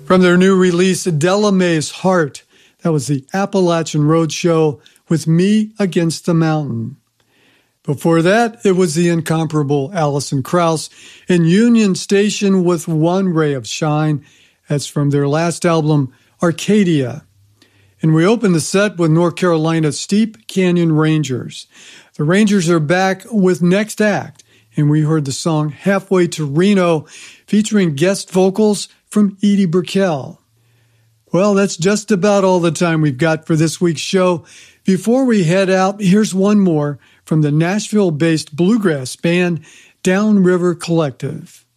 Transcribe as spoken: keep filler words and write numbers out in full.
From their new release, Delamay's Heart, that was the Appalachian Road Show with Me Against the Mountain. Before that, it was the incomparable Alison Krauss in Union Station with One Ray of Shine. That's from their last album, Arcadia. And we opened the set with North Carolina's Steep Canyon Rangers. The Rangers are back with Next Act, and we heard the song Halfway to Reno, featuring guest vocals from Edie Brickell. Well, that's just about all the time we've got for this week's show. Before we head out, here's one more from the Nashville-based bluegrass band Downriver Collective.